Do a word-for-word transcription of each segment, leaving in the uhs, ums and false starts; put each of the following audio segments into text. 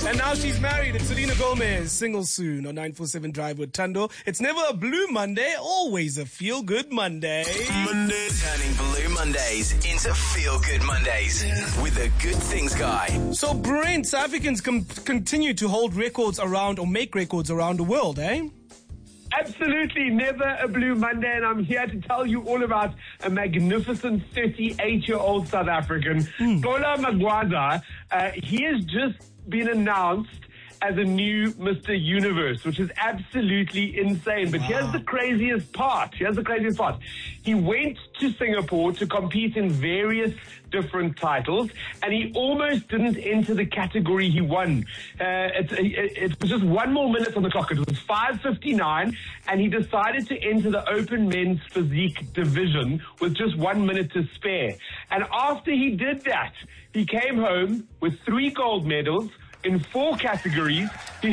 And now she's married. It's Selena Gomez, single soon on nine four seven Drive with Tando. It's never a blue Monday, always a feel-good Monday. Monday. Turning blue Mondays into feel-good Mondays with the Good Things Guy. So, Brent, South Africans com- continue to hold records around or make records around the world, eh? Absolutely, never a blue Monday, and I'm here to tell you all about a magnificent thirty-eight-year-old South African, mm. Xolo Magwaza. Uh, he has just been announced as a new Mister Universe, which is absolutely insane. But wow. here's the craziest part. Here's the craziest part. He went to Singapore to compete in various different titles, and he almost didn't enter the category he won. Uh, it, it, it was just one more minute on the clock. It was five fifty-nine, and he decided to enter the open men's physique division with just one minute to spare. And after he did that, he came home with three gold medals in four categories.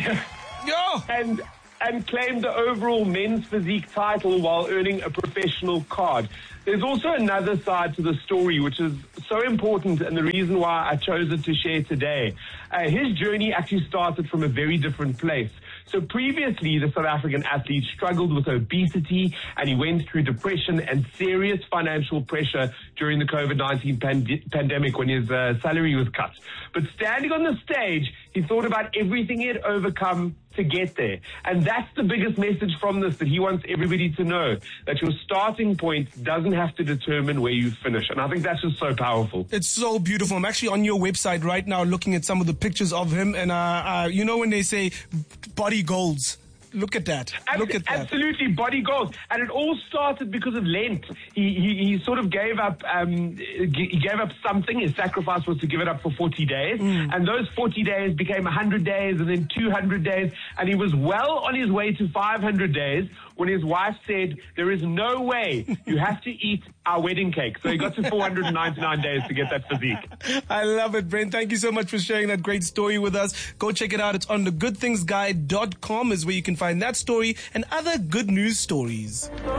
Yo! and and claimed the overall men's physique title while earning a professional card. There's also another side to the story, which is so important and the reason why I chose it to share today. Uh, his journey actually started from a very different place. So previously, the South African athlete struggled with obesity, and he went through depression and serious financial pressure during the COVID nineteen pand- pandemic when his uh, salary was cut. But standing on the stage, he thought about everything he had overcome to get there. And that's the biggest message from this, that he wants everybody to know, that your starting point doesn't have to determine where you finish. And I think that's just so powerful. It's so beautiful. I'm actually on your website right now looking at some of the pictures of him. And, uh, uh, you know when they say body goals? Look at that. Look at that. Absolutely, body goals. And it all started because of Lent. He he, he sort of gave up um, he gave up something. His sacrifice was to give it up for forty days. Mm. And those forty days became one hundred days and then two hundred days. And he was well on his way to five hundred days when his wife said, there is no way, you have to eat our wedding cake. So he got to four hundred ninety-nine days to get that physique. I love it, Brent. Thank you so much for sharing that great story with us. Go check it out. It's on the good things guy dot com is where you can find that story and other good news stories.